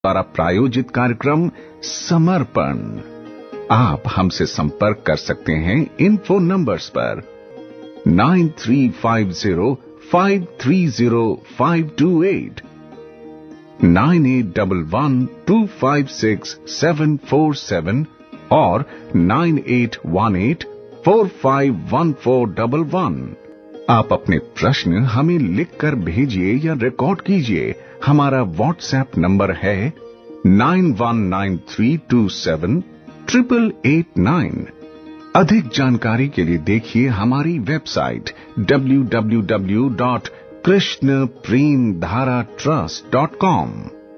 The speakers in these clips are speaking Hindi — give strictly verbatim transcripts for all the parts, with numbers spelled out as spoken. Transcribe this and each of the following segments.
द्वारा प्रायोजित कार्यक्रम समर्पण। आप हमसे संपर्क कर सकते हैं इन फोन नंबर्स पर nine three five zero five three zero five to eight, nine eight one one two five six seven four seven और nine eight one eight four five one four one one. आप अपने प्रश्न हमें लिखकर भेजिए या रिकॉर्ड कीजिए। हमारा व्हाट्सएप नंबर है nine one nine three to seven triple eight nine. अधिक जानकारी के लिए देखिए हमारी website W W W dot Krishna प्रेम धारा ट्रस्ट डॉट कॉम।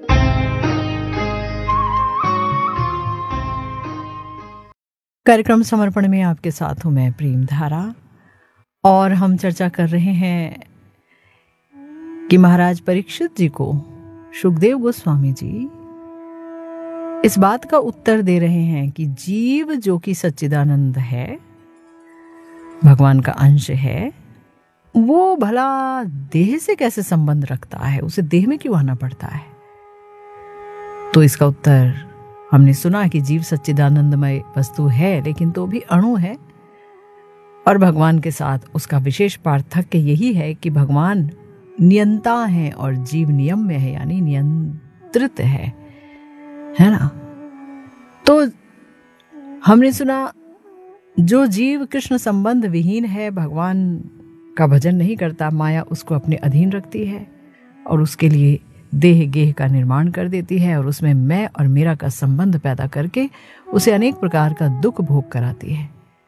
कार्यक्रम समर्पण में आपके साथ हूं मैं प्रेम धारा, और हम चर्चा कर रहे हैं कि महाराज परीक्षित जी को शुकदेव गोस्वामी जी इस बात का उत्तर दे रहे हैं कि जीव जो कि सच्चिदानंद है, भगवान का अंश है, वो भला देह से कैसे संबंध रखता है, उसे देह में क्यों आना पड़ता है। तो इसका उत्तर हमने सुना कि जीव सच्चिदानंदमय वस्तु है, लेकिन तो भी अणु है, और भगवान के साथ उसका विशेष पार्थक्य यही है कि भगवान नियंता है और जीव नियम में है, यानी नियंत्रित है है ना। तो हमने सुना जो जीव कृष्ण संबंध विहीन है, भगवान का भजन नहीं करता, माया उसको अपने अधीन रखती है और उसके लिए देह गेह का निर्माण कर देती है, और उसमें मैं और मेरा का संबंध पैदा करके उसे अनेक प्रकार का दुख भोग कराती है।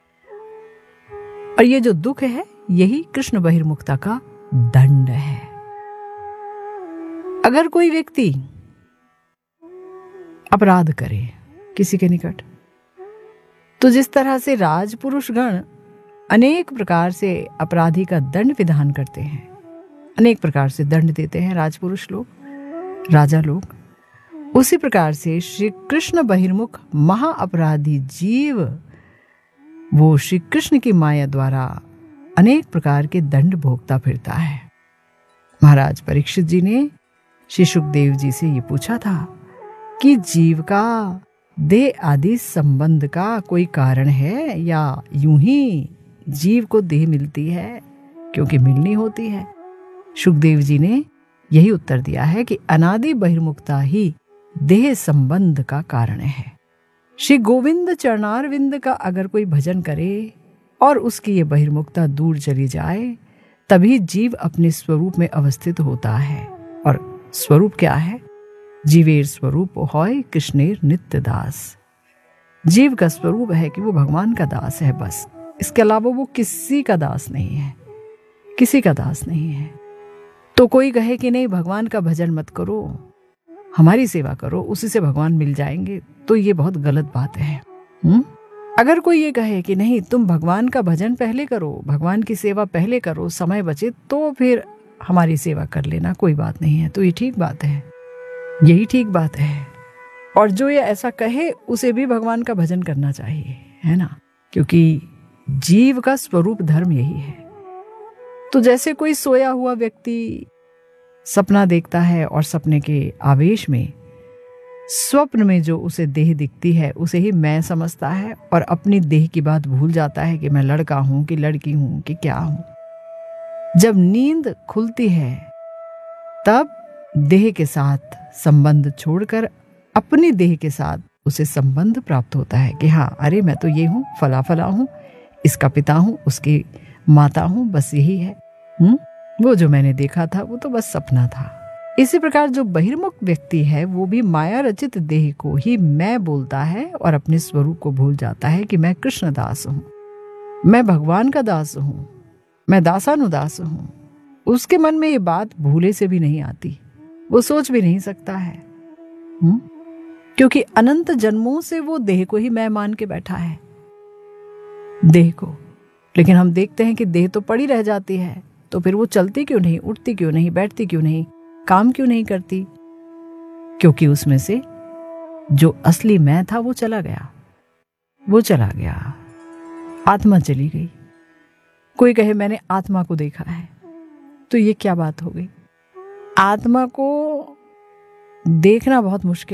और ये जो दुख है, यही कृष्ण बहिर्मुखता का दंड है। अगर कोई व्यक्ति अपराध करे किसी के निकट, तो जिस तरह से राजपुरुष गण अनेक प्रकार से अपराधी का दंड विधान करते हैं, अनेक प्रकार से दंड देते हैं राजपुरुष लोग, राजा लोग, उसी प्रकार से श्री कृष्ण बहिर्मुख महा अपराधी जीव वो श्री कृष्ण की माया द्वारा अनेक प्रकार के दंड भोगता फिरता है। महाराज परीक्षित जी ने श्री शुकदेव जी से ये पूछा था कि जीव का देह आदि संबंध का कोई कारण है, या यूं ही जीव को देह मिलती है क्योंकि मिलनी होती है। शुकदेव जी ने यही उत्तर दिया है कि अनादि बहिर्मुखता ही देह संबंध का कारण है। श्री गोविंद चरणारविंद का अगर कोई भजन करे और उसकी ये बहिर्मुखता दूर चली जाए, तभी जीव अपने स्वरूप में अवस्थित होता है। और स्वरूप क्या है? जीवेर स्वरूप होय कृष्णेर नित्य दास। जीव का स्वरूप है कि वो भगवान का दास है, बस। इसके अलावा वो किसी का दास नहीं है, किसी का दास नहीं है। तो कोई कहे कि नहीं, भगवान का भजन मत करो, हमारी सेवा करो, उसी से भगवान मिल जाएंगे, तो ये बहुत गलत बात है। हुँ? अगर कोई ये कहे कि नहीं, तुम भगवान का भजन पहले करो, भगवान की सेवा पहले करो, समय बचे तो फिर हमारी सेवा कर लेना, कोई बात नहीं है, तो ये ठीक बात है, यही ठीक बात है। और जो ये ऐसा कहे, उसे भी भगवान का भजन करना चाहिए, है ना, क्योंकि जीव का स्वरूप धर्म यही है। तो जैसे कोई सोया हुआ व्यक्ति सपना देखता है और सपने के आवेश में स्वप्न में जो उसे देह दिखती है उसे ही मैं समझता है, और अपनी देह की बात भूल जाता है कि मैं लड़का हूं कि लड़की हूं कि क्या हूं। जब नींद खुलती है, तब देह के साथ संबंध छोड़कर अपनी देह के साथ उसे संबंध प्राप्त होता है कि हाँ, अरे मैं तो ये हूं, फला फला हूं, इसका पिता हूं, उसकी माता हूं, बस यही है। हुँ? वो जो मैंने देखा था वो तो बस सपना था। इसी प्रकार जो बहिर्मुख व्यक्ति है, वो भी माया रचित देह को ही मैं बोलता है और अपने स्वरूप को भूल जाता है कि मैं कृष्ण दास हूं, मैं भगवान का दास हूं, मैं दासानुदास हूं। उसके मन में ये बात भूले से भी नहीं आती, वो सोच भी नहीं सकता है। हुँ? क्योंकि अनंत जन्मों से वो देह को ही मैं मान के बैठा है, देह को। लेकिन हम देखते हैं कि देह तो पड़ी रह जाती है, तो फिर वो चलती क्यों नहीं, उठती क्यों नहीं, बैठती क्यों नहीं, काम क्यों नहीं करती? क्योंकि उसमें से जो असली मैं था वो चला गया, वो चला गया, आत्मा चली गई। कोई कहे मैंने आत्मा को देखा है, तो ये क्या बात हो गई? आत्मा को देखना बहुत मुश्किल